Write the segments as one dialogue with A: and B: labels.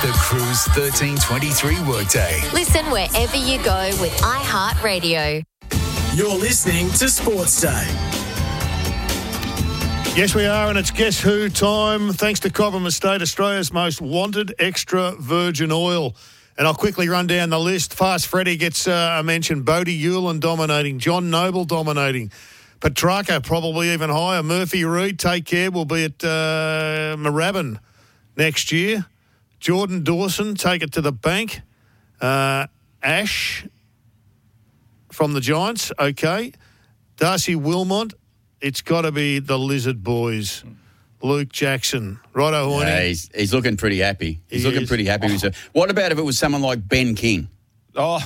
A: The Cruise 1323 Workday.
B: Listen wherever you go with iHeartRadio.
C: You're listening to Sports Day.
D: Yes, we are, and it's Guess Who time. Thanks to Cobram Estate, Australia's most wanted extra virgin oil. And I'll quickly run down the list. Fast Freddy gets a mention. Bodie Hewlin dominating. John Noble dominating. Petrarca probably even higher. Murphy Reid, take care, will be at Moorabbin next year. Jordan Dawson, take it to the bank. Ash from the Giants, okay. Darcy Wilmot, it's got to be the Lizard Boys. Luke Jackson. Righto, Horny.
E: Yeah, he's looking pretty happy. He's looking pretty happy. Oh. What about if it was someone like Ben King?
F: Oh,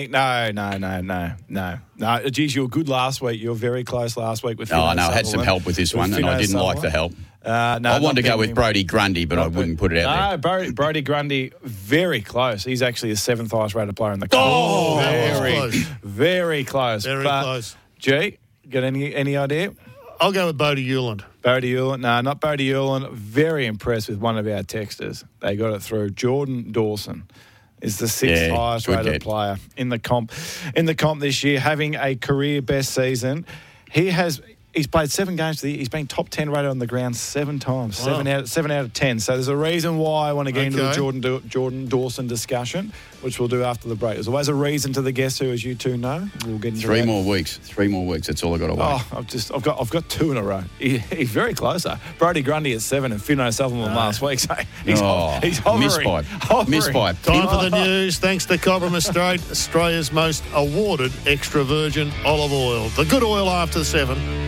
F: no. Geez, you were good last week. You were very close last week with Fino
E: I had some help with this one, and I didn't like the help. I wanted to go with Brodie Grundy, but I wouldn't put it out there.
F: No, Brodie Grundy, very close. He's actually the 7th highest rated player in the country.
D: Oh,
F: very close.
D: Very close.
F: G, got any idea?
D: I'll go with Bodie Hewlin.
F: Bodie Hewlin. No, not Bodie Hewlin. Very impressed with one of our texters. They got it through. Jordan Dawson is the 6th highest rated player in the comp this year, having a career best season. He's played 7 games. He's been top 10 rated on the ground 7 times, wow. 7 out of 10. So there's a reason why I want to get into the Jordan Dawson discussion, which we'll do after the break. There's always a reason to the Guess Who, as you two know. We'll get into
E: 3 more weeks. 3 more weeks. That's all I got to wait.
F: I've got 2 in a row. He's very close though. Brodie Grundy at 7 and Fino Sutherland last week. So he's hovering.
E: Mispipe.
D: Time for the news. Thanks to Cobram Estate, Australia's most awarded extra virgin olive oil. The good oil after 7.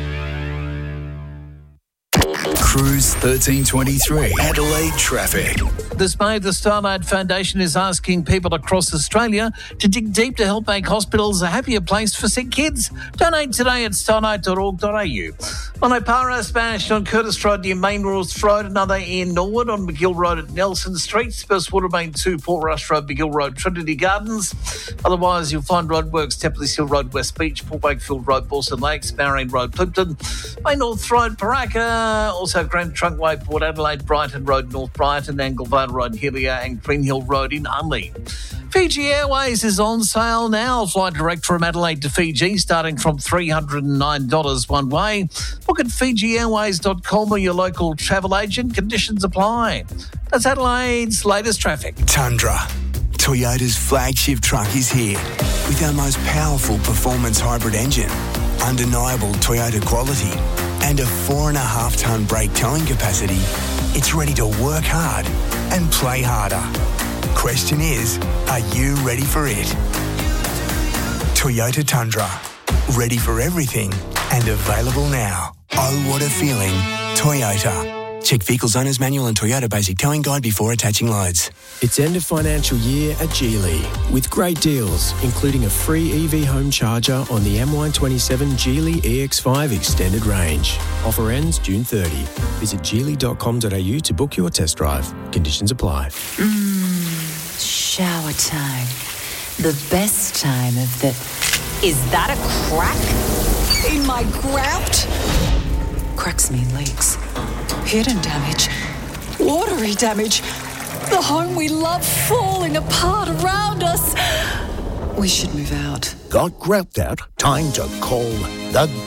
A: Cruise 1323 Adelaide traffic.
G: This May, the Starlight Foundation is asking people across Australia to dig deep to help make hospitals a happier place for sick kids. Donate today at starlight.org.au. On Opara, smashed on Curtis Road near Main Ross Road, another in Norwood on McGill Road at Nelson Street, Spurs Watermain 2, Port Rush Road, McGill Road, Trinity Gardens. Otherwise, you'll find roadworks, Temple Hill Road, West Beach, Port Wakefield Road, Boston Lakes, Marion Road, Plimpton, Main North Road, Paraka, also Grand Trunkway, Port Adelaide, Brighton Road, North Brighton, Anglevale Road, Hillier and Green Hill Road in Unley. Fiji Airways is on sale now. Fly direct from Adelaide to Fiji starting from $309 one way. Book at FijiAirways.com or your local travel agent. Conditions apply. That's Adelaide's latest traffic.
H: Tundra. Toyota's flagship truck is here with our most powerful performance hybrid engine, undeniable Toyota quality, and a 4.5-tonne brake towing capacity. It's ready to work hard and play harder. Question is, are you ready for it? Toyota Tundra. Ready for everything and available now. Oh, what a feeling. Toyota. Check Vehicles Owner's Manual and Toyota Basic Towing Guide before attaching loads.
I: It's end of financial year at Geely with great deals, including a free EV home charger on the MY27 Geely EX5 Extended Range. Offer ends June 30. Visit geely.com.au to book your test drive. Conditions apply.
J: Shower time. The best time of the... Is that a crack in my grout? Cracks mean leaks. Hidden damage. Watery damage. The home we love falling apart around us. We should move out.
K: Got grout out? Time to call the